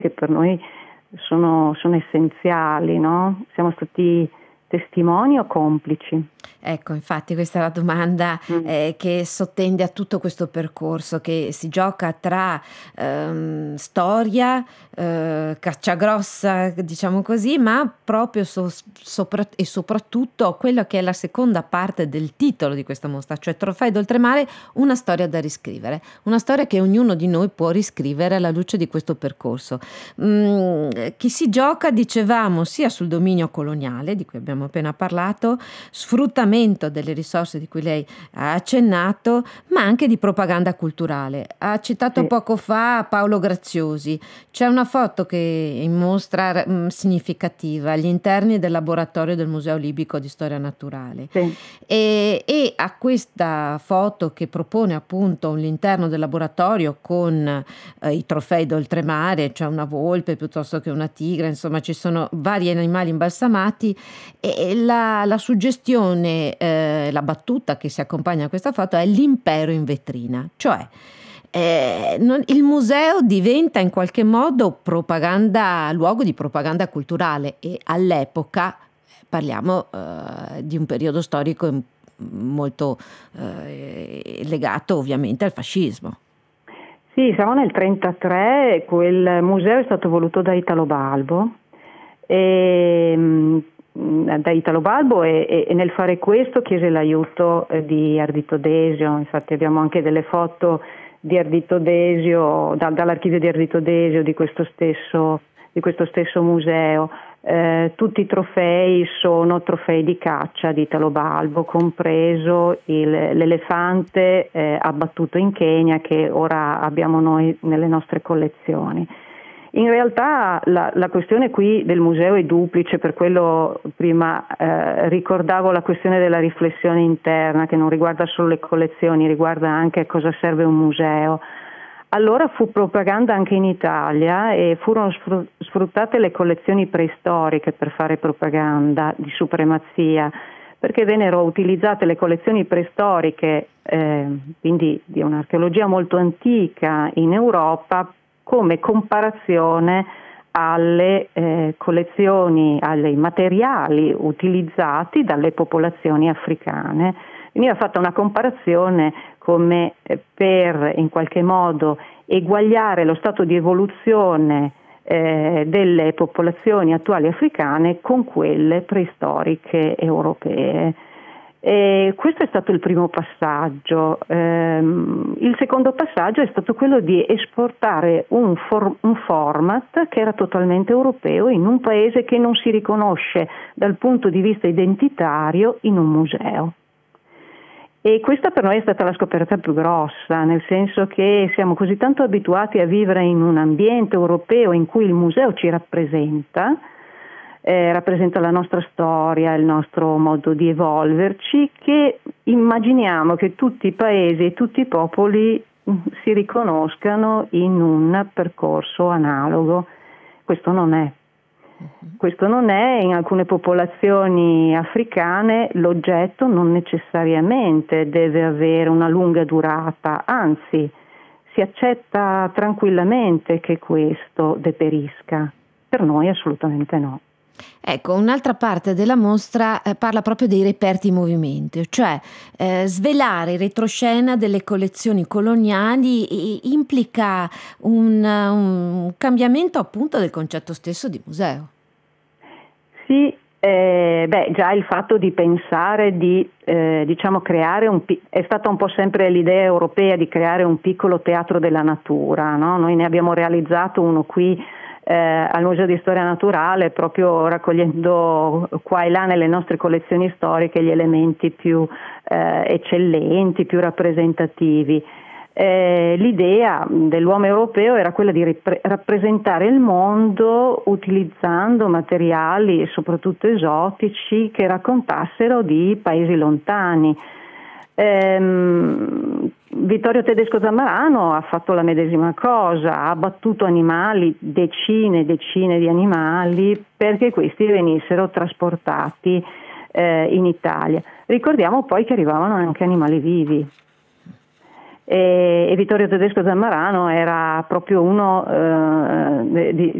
che per noi sono essenziali, no? Siamo stati testimoni o complici? Ecco, infatti questa è la domanda Mm. che sottende a tutto questo percorso che si gioca tra storia, cacciagrossa, diciamo così, ma proprio e soprattutto quello che è la seconda parte del titolo di questa mostra, cioè Trofei d'Oltremare, una storia da riscrivere, una storia che ognuno di noi può riscrivere alla luce di questo percorso, che si gioca, dicevamo, sia sul dominio coloniale, di cui abbiamo appena parlato, sfruttamento delle risorse di cui lei ha accennato, ma anche di propaganda culturale. Ha citato Sì. poco fa Paolo Graziosi. C'è una foto che in mostra significativa agli interni del laboratorio del Museo Libico di Storia Naturale. Sì. E a questa foto, che propone appunto l'interno del laboratorio con i trofei d'oltremare, cioè una volpe piuttosto che una tigre, insomma ci sono vari animali imbalsamati, e la suggestione, la battuta che si accompagna a questa foto è l'impero in vetrina, cioè il museo diventa in qualche modo luogo di propaganda culturale, e all'epoca parliamo di un periodo storico molto legato ovviamente al fascismo. Sì, siamo nel 1933, quel museo è stato voluto da Italo Balbo e nel fare questo chiese l'aiuto di Ardito Desio. Infatti abbiamo anche delle foto di Ardito Desio, dall'archivio di Ardito Desio di questo stesso museo. Tutti i trofei sono trofei di caccia di Italo Balbo, compreso l'elefante abbattuto in Kenya, che ora abbiamo noi nelle nostre collezioni. In realtà la questione qui del museo è duplice, per quello prima ricordavo la questione della riflessione interna, che non riguarda solo le collezioni, riguarda anche a cosa serve un museo. Allora fu propaganda anche in Italia e furono sfruttate le collezioni preistoriche per fare propaganda di supremazia, perché vennero utilizzate le collezioni preistoriche, quindi di un'archeologia molto antica in Europa, come comparazione alle collezioni, ai materiali utilizzati dalle popolazioni africane. Veniva fatta una comparazione come per in qualche modo eguagliare lo stato di evoluzione delle popolazioni attuali africane con quelle preistoriche europee. E questo è stato il primo passaggio. Il secondo passaggio è stato quello di esportare un format che era totalmente europeo in un paese che non si riconosce dal punto di vista identitario in un museo. E questa per noi è stata la scoperta più grossa, nel senso che siamo così tanto abituati a vivere in un ambiente europeo in cui il museo ci rappresenta la nostra storia, il nostro modo di evolverci, che immaginiamo che tutti i paesi e tutti i popoli si riconoscano in un percorso analogo. Questo non è. In alcune popolazioni africane l'oggetto non necessariamente deve avere una lunga durata, anzi si accetta tranquillamente che questo deperisca. Per noi assolutamente no. Ecco, un'altra parte della mostra parla proprio dei reperti in movimento, cioè svelare il retroscena delle collezioni coloniali implica un cambiamento appunto del concetto stesso di museo. Sì, già il fatto di pensare di creare è stata un po' sempre l'idea europea di creare un piccolo teatro della natura, no? Noi ne abbiamo realizzato uno qui al Museo di Storia Naturale, proprio raccogliendo qua e là nelle nostre collezioni storiche gli elementi più eccellenti, più rappresentativi. L'idea dell'uomo europeo era quella di rappresentare il mondo utilizzando materiali soprattutto esotici che raccontassero di paesi lontani. Vittorio Tedesco Zammarano ha fatto la medesima cosa, ha abbattuto animali, decine e decine di animali, perché questi venissero trasportati in Italia. Ricordiamo poi che arrivavano anche animali vivi. e Vittorio Tedesco Zammarano era proprio uno